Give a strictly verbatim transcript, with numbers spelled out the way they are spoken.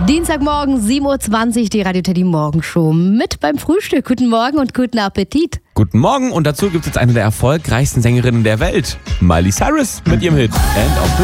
Dienstagmorgen, sieben Uhr zwanzig, die Radio Teddy Morgenshow mit beim Frühstück. Guten Morgen und guten Appetit. Guten Morgen und dazu gibt es jetzt eine der erfolgreichsten Sängerinnen der Welt, Miley Cyrus mit ihrem Hit End of the